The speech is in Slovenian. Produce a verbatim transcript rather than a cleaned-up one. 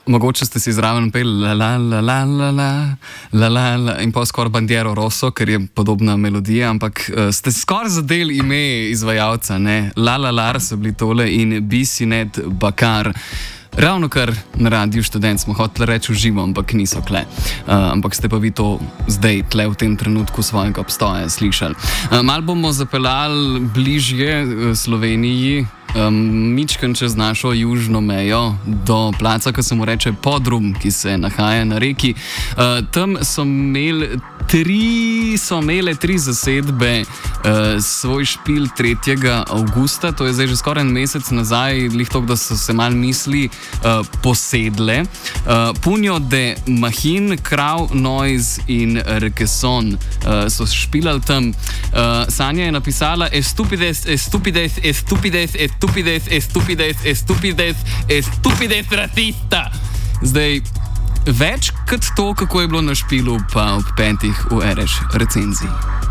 Mogoče ste si zraven peli la la la la la la la la la in pa skoraj Bandiero Rosso, ker je podobna melodija, ampak uh, ste skoraj zadeli ime izvajalca, ne? La la la so bili tole in Bisinet Bakar. Ravno kar na Radiu Študent smo hoteli reči v živo, ampak niso kle. Uh, ampak ste pa vi to zdaj, tle v tem trenutku svojega obstoja slišali. Uh, mal bomo zapeljali bližje uh, Sloveniji, um, mičken čez našo južno mejo, do placa, ki se mu reče Podrum, ki se nahaja na reki. Uh, tam so imeli Tri so imele tri zasedbe uh, svoj špil tretjega avgusta, to je zdaj že skoraj en mesec nazaj, lih to, da so se mal misli uh, posedle. Uh, Punjo de Mahin, Krav, Noise in Rekeson uh, so špilali tam. Uh, Sanja je napisala Estupides, estupides, estupides, estupides, estupides, estupides, estupides rasista. Zdaj, več kot to, kako je bilo na špilu, pa ob petih v R Š recenziji.